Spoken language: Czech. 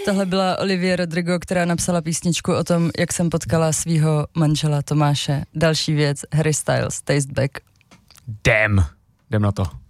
tohle byla Olivia Rodrigo, která napsala písničku o tom, jak jsem potkala svýho manžela Tomáše. Další věc, Harry Styles, Taste Back. Damn, jdem na to.